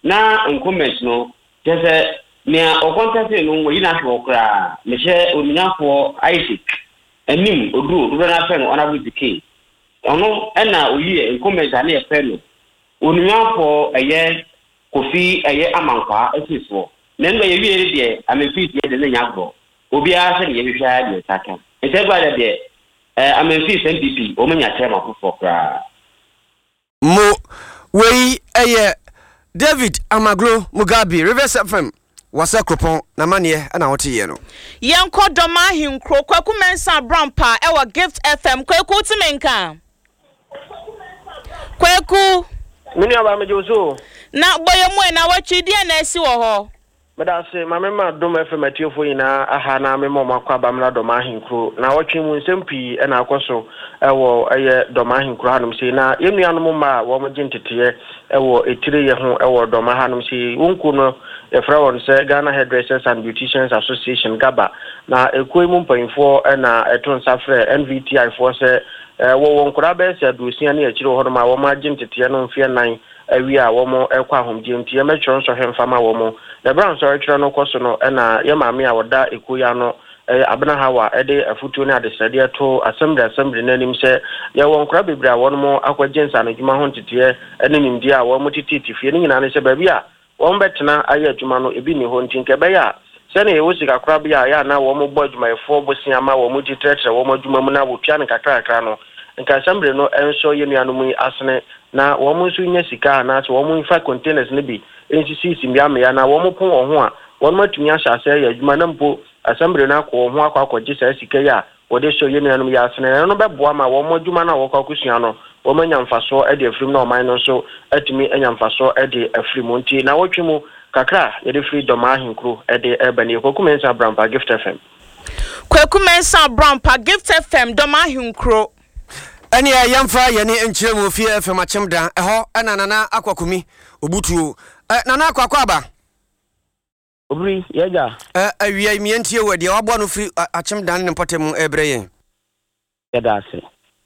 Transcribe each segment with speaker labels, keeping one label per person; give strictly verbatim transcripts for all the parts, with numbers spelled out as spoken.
Speaker 1: na incumbent no just nea okontase no we na hwe okra me hye onunyafo Isaac anim odu odu na fe no honorable decay ono na oyi incumbent na e fe no onunyafo eye Kofi eye amankwa esifo na ndo ye wiere de amemfisi de na nyagbo obi a se ne ye hwehwa de taka etagba de de eh amemfisi N D P o menya tema fofo kra
Speaker 2: mo wei eye David Amaglo Mugabe Rivers F M wasa kropon na mane na wote ye no
Speaker 3: yenko doma hinkro kwaku mensa brampa e wa Gift F M kwaku timenka kwaku
Speaker 4: mini aba mejoso
Speaker 3: na boyemu na wachi dia na esi wo ho
Speaker 4: medase mamema dom F M atiofo ina aha na memo makwa bamla doma hinkro na watchi mu nsempi e na akoso e wo eye doma hinkro hanum sei na yenuanom ma wo mo gintete e wo etire ye ho e wo doma hanum sei wonku no e fra won se Ghana Hairdressers and Beauticians Association Gaba na ekoi mu mpanfo e na eton safre N V T I for se wo won kura be se adusia na ekire ho no ma wo ma gintete no mfie nan awi a wo mo ekwa homdie ntie metro nso hemfama wo mo the brown so ekire no koso no e na ye maame a woda ekoya no abena hawa e de afutu ne adesade to assembly assembly nanim se ye won kura bebre a wo mo akwagensa no djuma ho ntete e ne nimdi a wo mo tititi fie ne nyina ne se ba bi a wo mbetena aye adjuma no ebi ni ho ntinke be ya se ne ye wosika kura bia ya na wo mo bo adjuma efo bosia ma wo mo titretre wo mo adjuma mu na wo tua ne kakra kakra no nka assembly no enso ye nuanom asene na wo mo nso nya sika na so wo mo infa containers ne bi nsisi simbia me ya na wo mo pon wo ho a wo mo atumi ahya se ya adwuma na mpo assembly na ko ho akwa akwaje sa sika ya wo de so ye nuanom ya asene no beboa ma wo mo adwuma na wo kwa kusua no wo mo nya mfaso e de afrim na o man no so atumi anya mfaso e de afrim nti na wo twemu kakra ye de freedom ahinkro e de ebani kokumensa brampa Gift F M
Speaker 3: kokumensa brampa Gift F M doma ahinkro
Speaker 2: ani ayamfa yene enchiremu fi F M achemda eho ana nana akwakumi obutu nana akwakwaba
Speaker 4: obri yeja
Speaker 2: eh awia mientie wadi wabo no free achemda ne potem ebreye
Speaker 4: yedase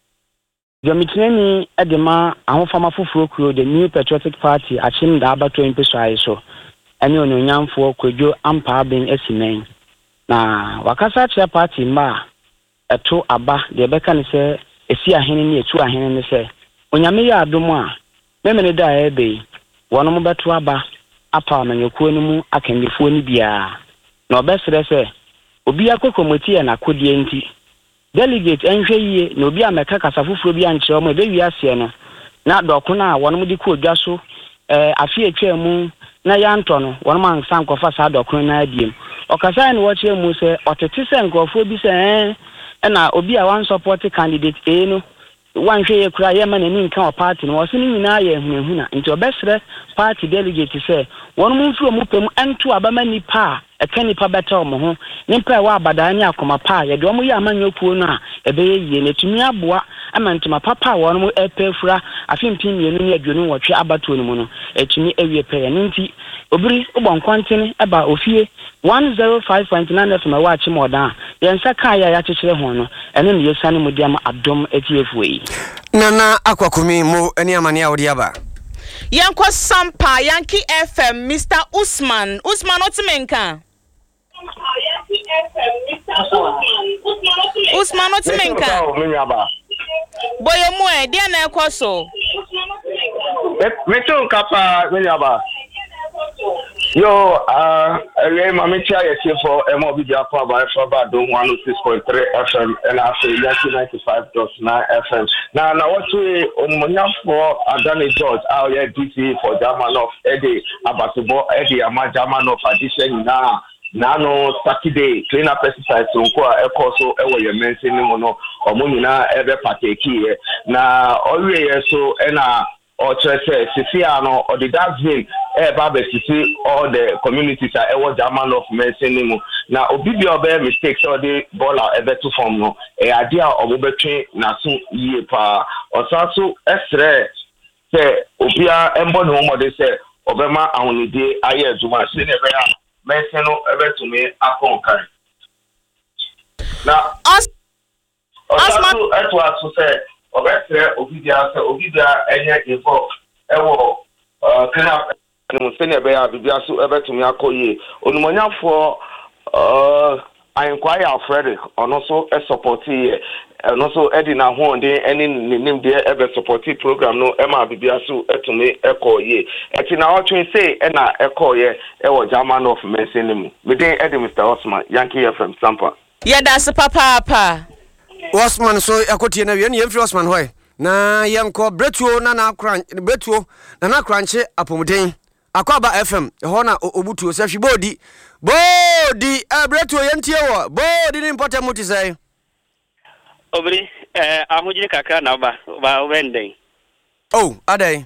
Speaker 4: Jomitineni edema ahofama foforo kuro the New Patriotic Party achemda abato impesai so ani ononyamfo kwadwo ampa ben esimen na wakasa chia party ma eto aba de beka ne se esi ahene ne etu ahene ne se onyame ya adom a memene da ebe wono mo beto aba apa na nyakuo no mu akandifo ni bia na obesere se obi akokomoti ya na kodie nti delegate enhwe yie na obi ameka kasafufuro bi anche o mo be wi ase no na doko na wono mo di ko odwa so eh afi etwa mu na ya nto no wono man san kofa sa doko na adiem okasa ni wo che mu se otete se nkofo bi se eh na obi a one support candidate e no wan hwe ye kura ye ma nani nka o party no so ni nyina ye hunahuna nti obesre party delegate se won mu mfuro mu pem ento abama nipa e ka nipa beta mo ho nipa wa abada ni akoma pa ye de omo ye amanyokuo no a ebe ye ye netumi aboa amantuma papa won mu epefura afimpim mienu ni aduonu wotwe abato no mu no etumi ewie pe ye nti obiri ubon kwantene eba ofie one oh five point nine F M wa chi modan yensa kaya ya chechire ho no ene ne yesane mudiam adom etiefuei
Speaker 2: nana akwakumi mo eni amane a wodi aba
Speaker 3: yanko sampa Yankee F M Mister Usman Usman otimenka Usman otimenka boyemu e dia na ekoso
Speaker 5: meto kapa menyaba yo uh eh mama chia yes for M O B D akwa ba for ba do one oh six point three F M and I say Yankee ninety-five point nine F M na na what we omunya for Adani George our D C for German of Eddie Abasubo Eddie ama German of addition na na no Saturday cleaner pesticides nko a ekoso ewo ye mention ni mo no omo nyina ebe pateki na owie so e na or church Sifiano or the Dasville eh Baba Sisi all the communities are ever German of Mercenimo. Now Obibi obe mistakes or the baller ever to form no a idea of Obetri Nasu ye pa or Sasu Estre say Obia Embo no more they say Obama only day aye Juma Sine Merceno ever to me a conquer. Now Osasu Etwa to say Obesre Obidia Obidia enya info ewo uh clean up ne mo sene be ya bibia so ebetumi akoye onumonyafo uh ayenkwaya Alfred ono so e support ye ono so edi na ho de eni nim de ebe support program no e ma bibia so etumi ekoye eti na otwen say e na ekoye e wo German of mention me den edi Mister Osman Yankee F M Sampa
Speaker 3: ye da se papa papa
Speaker 2: Osman so akotie na wie ne yemfri Osman hoy na yanko bretuo na na kran bretuo na na kranche apomuden Akwaba F M ho na obutuo se hwibodi bodi bretuo yentie wo bodi ni important muti sai
Speaker 6: Obri eh ahujire kakra na ba ba wenden
Speaker 2: oh adai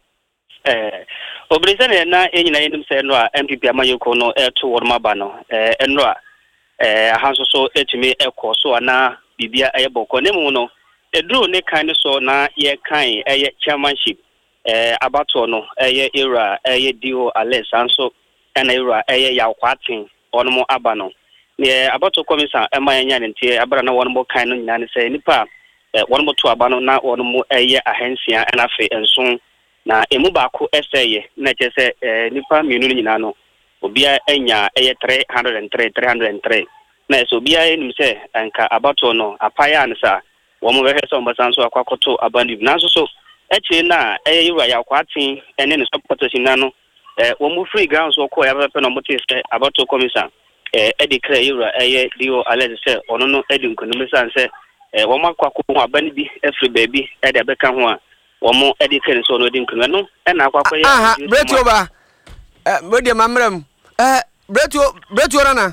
Speaker 6: eh obri se na enyina yendum se no a M P P amayoko no e to worma ba no eh eno a eh ahanso so etumi ekoso ana bibia eyeboko ne mu no edru ne kan so na ye kan eye chairmanship eh abato no eye era eye dio ales anso na era eye yakwatin onmo aba no ne abato komisa emanya ne ntie abara na wonmo kan no nyina ne se nipa eh wonmo to aba no na wonmo eye ahensia na afi enso na emu baako eseye na chese eh nipa mienu nyina no obia enya eye three hundred three three hundred three na so obia enim se anka abato no apaya ansa womo behe so mbasanso akwakoto abandi nanso so eche na eye yura ya kwatin ene ne supportation na no eh womo free ground so ko ya bepe no motis abato komisa eh edi kra yura eye dio alert se ono no edi nkono sanse eh womo akwako ho abani bi efri baby edi abeka ho a womo edi kra so no edi nkono no e na akwako ya
Speaker 2: aha bretuo ba eh modi mamram eh bretuo bretuo rana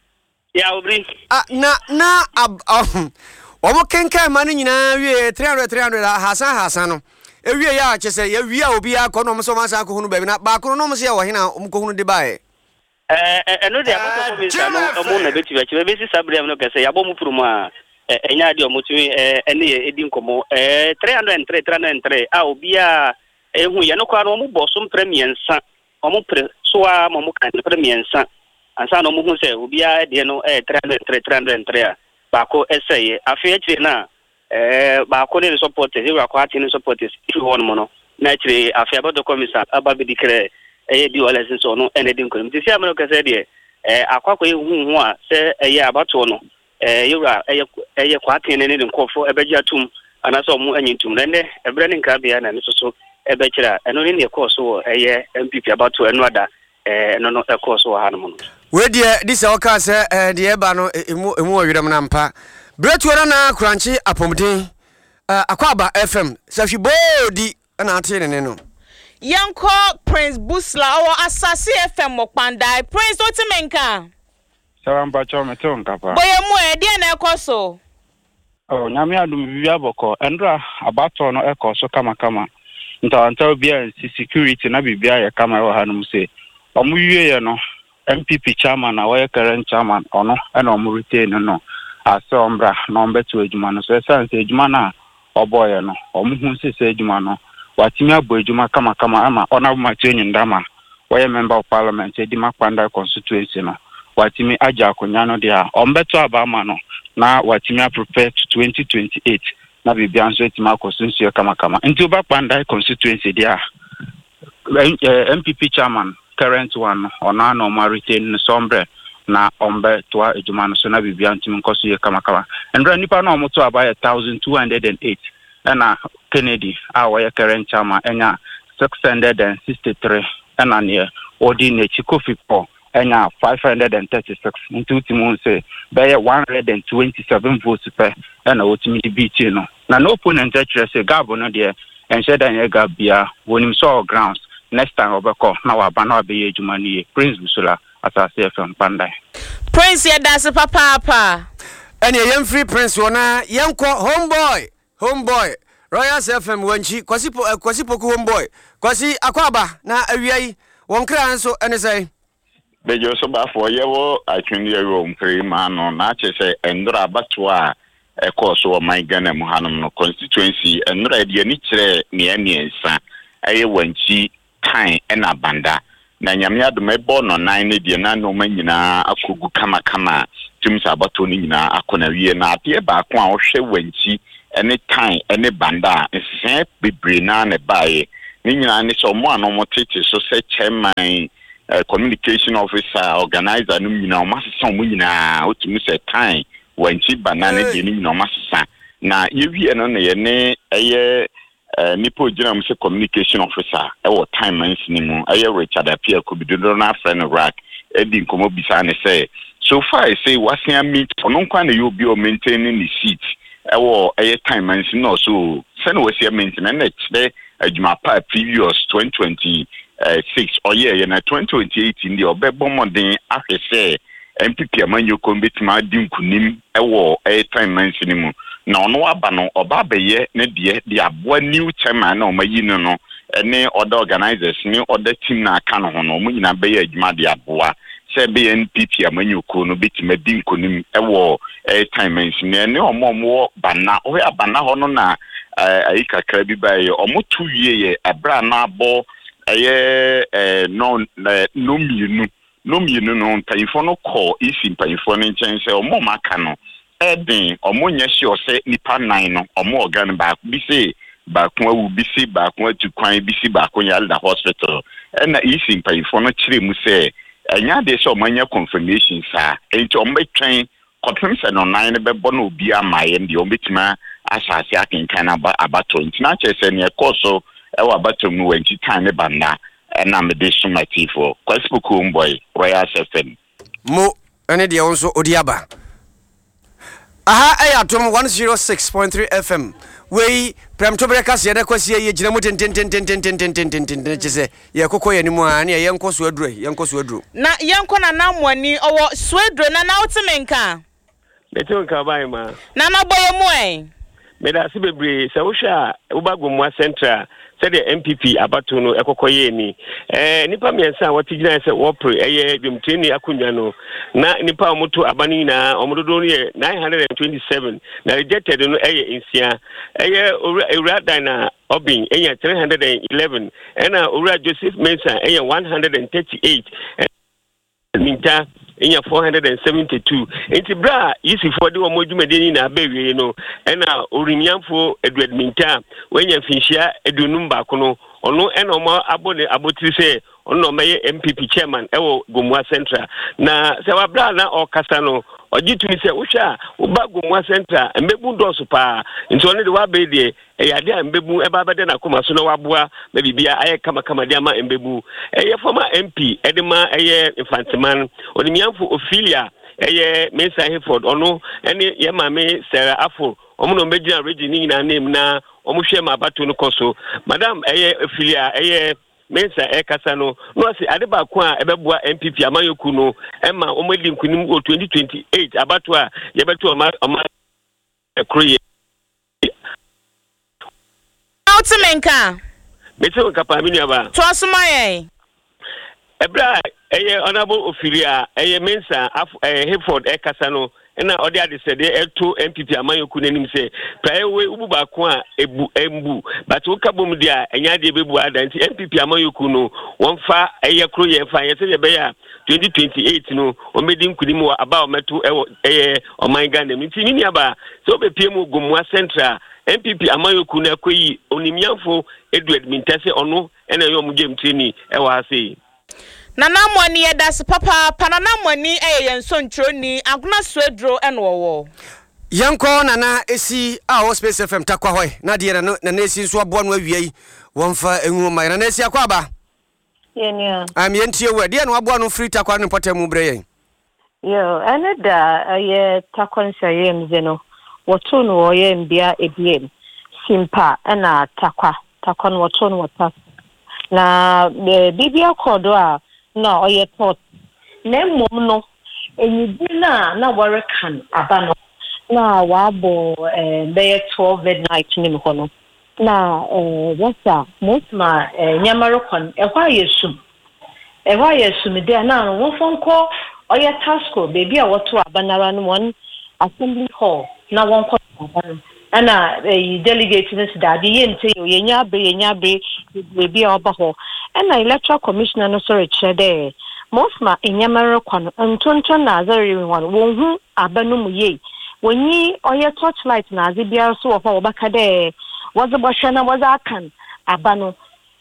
Speaker 6: ya obri
Speaker 2: ah na na um omo kenka ma no nyina wie three hundred three hundred hasan hasan no ewie ya chese ya wie obi akọ no mso masa akọ hunu baby na ba akọ no mso ya wo hena omko hunu de bae
Speaker 6: eh eno de abato ko bi sa no omo na beti ba chibe besi sabre no kese ya bo mu prumu a enya de omo tumi eh ene edi nkomo eh three hundred three three hundred three a obi a ehu ye no kwa no omo bosom premiensa omo pre so a mo kan premiensa ansa no mo hu se obi a de no eh three hundred three three hundred three a bako essay afi achire na eh bako ne supporters e bako ati ne supporters ifu won mo no na achire afi abato komisa aba bi dikre eh di wala sin so no ene di nkom tisi amano kase de eh akwakọ ehu hu a se eh abato no eh yura eh eh kwati ne ne nkofo ebeji atum ana so mu anyintum na ne ebre ne nka bia na ne so so ebechira eno ne ne koso eh M P P abato eno ada eh no no ekoso ha no no
Speaker 2: we die disa oka se eh de eba no emu emu owiram na mpa bretuo na kranchi apomden Akwaba F M safi bodi na ate ne no
Speaker 3: yanko Prince Busla o Asase F M Mokpandai Prince Otimenka
Speaker 7: sawa mbacho meto nkapa
Speaker 3: boye mu e de na ekoso
Speaker 7: oh nyame adum bibia boko endra abato no ekoso kama kama nta nta obia security na bibia ya kama yo hanum se omu wiye no M P P chairman na why current chairman ono and omu retain no ase ombra na ombeto ejuma no so sense ejuma na oboye no omu hu se se ejuma no watimi abo ejuma kama kama ama ona ma training ndama why member of parliament Edima Kpanda constituency no watimi aja akonya no dia ombeto abama no na watimi prepare to twenty twenty-eight na bibia nso etima constituency kama kama nti oba Kpanda constituency dia M P P chairman current one ona no ma retain sombre na ombe to ejuma no so na bibia ntimi nkoso ye kama kama ndra nipa na omoto about one thousand two hundred eight na Kennedy a why current chairman enya six hundred sixty-three na ne odi na Chikofi po enya five hundred thirty-six nti utimu say be one hundred twenty-seven votes per na otimi beat no na no opponent actually say gabo no de enche dan ye gabia wonim so grounds next time obeko na wa ba na be ye ejuma ni Prince Busula Asase F M Pandai
Speaker 3: Prince ya das papa papa
Speaker 2: ene yemfree Prince wona yenko homeboy homeboy Royal F M wanchi kwasi kwasi poku homeboy kwasi Akwaba na awiai wonkra nso ene sai
Speaker 8: bejo so ba fo yewo atwende yewo mpre ma no na chese endura abato a ekoso o my Ghana mu hanom no constituency endura de ani kire ne aniensa aye wanchi kan ena banda na nyame adom ebo no nine ne de na no manyina akogu kama kama timsa abato ni nyina akona wie na ade ba ko a wo hwe wanchi ene kan ene banda nse bebre na ne bae ni nyina ne so mo anomo tete so se chairman uh, communication officer organizer no nyina o masesa mo nyina otumi se time wanchi banana de ni nyina o masesa na yewie no na ye ne eye nipo gina mo se communication officer e wo time man sinimu eye Richard Apia ko bidodo na friend rack e di nkomo bisa ne say so far I say wasia meet ono kwa na you be o maintaining the seat e wo eye time man sin no so se no wasia maintain na chde adwuma pa previous twenty twenty-six or yeah na twenty twenty-eight ndi obebo modern ahwese M P P amanyo ko betima di nkunim e wo eye time man sinimu na ono aba no oba beye ne de de aboa new chairman na omayi no no ene other organizers ni other team na aka no ho no munyina beye adwuma de aboa se be N P P amanyoko no betima di nkonim e wo e time nsin ene omomo bana o ya bana ho no na ayi kakra bi baye omo tu wie ye abra na abo eye eh no no mienu no mienu no mpayifo no call isi mpayifo no nchen se omo maka no Edin omo nyeshi ose nipa nine no omo organ ba bi se ba ko awu bi se ba ko atu kwan bi se ba ko yal da hospital na isi mpayifo no kire mu se enya de so manya confirmation sa enti omo betwen kotem se no nine be bo no obi amaye ndi omo betima asase akenkan aba abato enti na che se ne ekoso e wa abato mu wanti tan ne banda na me de sumatifo kwaspo boy Royal F M
Speaker 2: mo ene de onso odiaba. Aha ayatom one oh six point three F M we prem to breakers ye da kwasi ye gina mu ten ten ten ten ten ten ten ten ten ten chese ye kokko ye ni mu an ye yenko so aduro yenko so aduro
Speaker 3: na yenko na namwani owo so aduro na na utimenka
Speaker 4: betonka bai ma
Speaker 3: na na boye mu en
Speaker 4: me da se bebre se wo hwa ubagomwa central said the M P P abato no ekokoye ni eh nipa miensa wati gina se wo pre eye dwumteni akunwa no na nipa omoto abani na omododo no ye nine hundred twenty-seven na rejected no eye insia eye owura dana obin eye three hundred eleven ena owura Joseph Mensa eye one hundred thirty-eight minta enya four hundred seventy-two enti bra yisi for de omo dwumade na abewie no ena orimiamfo Edward Minta wenya finhia edunum ba ko no ono ena omo abone abotiri se ono meye M P P chairman ewo Gomua Central na se wa bra na okasa no ogitumi se wohwa uba Gomua Central mbebu doso pa nti ono de wa be de eyade a mbebu eba bede na koma so no waboa na bibia aye kama kama de ama mbebu eye former M P edema eye infantiman onimiamfo Ophelia eye Mensa Hayford ono ene ye mame Sarah Afo omo no megina region na name na omo hwe ma abato no koso madam eye Ophelia eye Mensa ekasa no no se ade ba ko a ebeboa M P P amayoku no ema omo di nkunim o twenty twenty-eight abato a ye beto o ma ekroye
Speaker 3: Utimenka
Speaker 4: meto kapa mini aba
Speaker 3: to asmaye
Speaker 4: ebra eye honorable Ophelia eye Mensa Hayford ekasa no na odi ade se de eto M P P amayoku nanim se praewe ubu ba ko a ebu embu but wo kabom dia enya de bebu adanti M P P amayoku no wonfa eye kro ye fa ye se de be ya twenty twenty-eight no o medi nkunim wa aba o meto eye o man Ghana nti ni aba so be pie mu Gomua Central M P P amayoku na koyi onimiamfo Edward Mintase ono ena yo mu game training e wa ase
Speaker 3: na namwani ye das papa pana namwani eye yenso ntroni aguna swedro enwowo
Speaker 2: yanko nana esi a o Space F M takwa hoy na de na na esi so abo no awie wonfa enwu mai na esi akwa ba
Speaker 9: yenia
Speaker 2: am yentie we de na abo no free takwa no potem bre yen
Speaker 9: yo anada ye takwa nsa ye mzeno woto no wo ye mbia ebiem simpa na takwa takwa no woto no wota na bibia kodo a na oye pot na mom no enyibi na na ware kan aba no na wabo eh be twelve midnight ni me hono na eh wasa mosma nyamaro kon e kwa yesum e kwa yesum de na no wonfonko oye tasko baby a woto abanara no one assembly hall na wonko ana delegate this daddy yente yenya be yenya be baby a oba ho ana electoral commissioner no sorry chede mosma enyamaro kwano ntonto na azari wan wonhu abanu mu ye wonyi oye torchlight na azibia so wo fa obaka de wazo bohwe na wazo akan abanu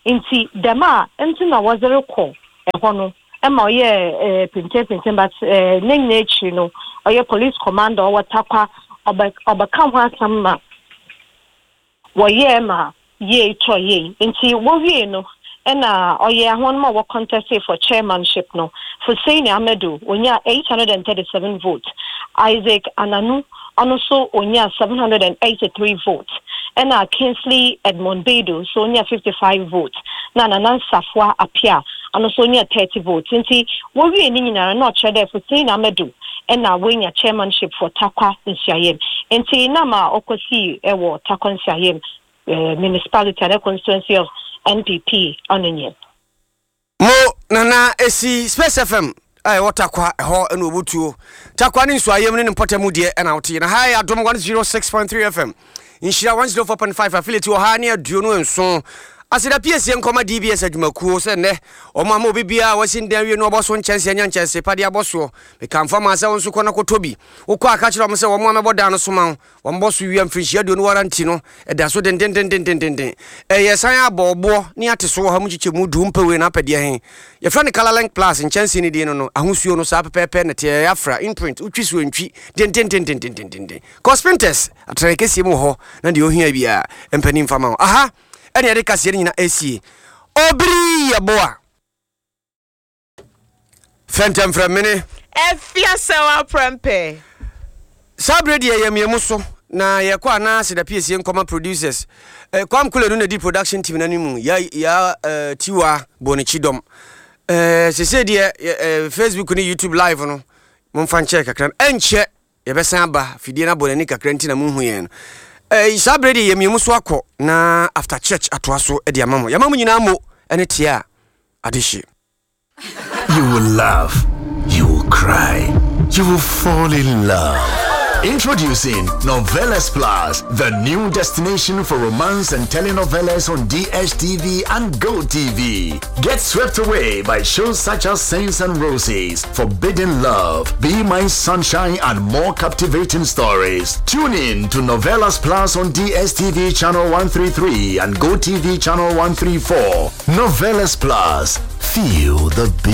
Speaker 9: Inti dema enti na wazere ko ehɔ no ema oye pinte pinte but nen nature no oye police commander or takwa oba oba kan ho asam ma woye ma ye to ye inti wo wie no ena oye ahon ma wo contest for chairmanship no Hussein Ahmedu onya eight hundred thirty-seven votes, Isaac Ananu also onya seven hundred eighty-three votes, and uh, Kingsley Edmond Bedu so onya fifty-five votes, na Nanan Safwa Apia and also onya thirty votes. Inti wo we ni nyina na cho there Hussein Ahmedu and na we nya chairmanship for Takwa Nsiayem. Inti na ma okosi ewo Takwa Nsiayem municipality and constituency of N P P onenye.
Speaker 2: Mo nana esi Space F M ai watakwa ho eno obutuo takwa ni nso ayem ne mpotemu de na wote na hai adom one oh six point three F M inshira one oh four point five affiliate o ha ne aduo no nso asida P S nkoma D B S adwumakuo se ne o ma mo bibia wasin dan wie no oboso nchanse anya nchanse pade aboso me kan fama se wonso kona kotobi ukọ aka kire mo se wo mo ameboda no soma wo mboso wi amfrinshi aduo no waranti no eda so den den den den den den eh yesan abobo ni ateso ha mu chiche mu du mpawe na pade hen ye fra ne color link plus nchanse ni di no no ahosuo no sa pepepe na te afra imprint utwiso ntwi den den den den den den den cospinters atrekesie mu ho na de ohia bia empani mfama aha ene ade kase nyina esi obri yaboa Phantom from mini
Speaker 3: efia sewa prempe
Speaker 2: sabre de yemiemu so na ye kwa na se da P S nkoma producers eh kwam kulenu na di production team na nimu ya ya uh, tiwa bonichidom eh se se de uh, Facebook ni YouTube live no momfa nche kakra enche ye besan ba fidie na bonani kakra nti na munhu ye no eh sabre de yemiemu so akọ na after church atoaso e de amamo yamamo nyina mo ene tia adishi.
Speaker 10: You will laugh, you will cry, you will fall in love. Introducing Novelas Plus, the new destination for romance and telenovelas on D S T V and Go T V. Get swept away by shows such as Saints and Roses, Forbidden Love, Be My Sunshine, and more captivating stories. Tune in to Novelas Plus on D S T V channel one thirty-three and Go T V channel one thirty-four. Novelas Plus, feel the beat.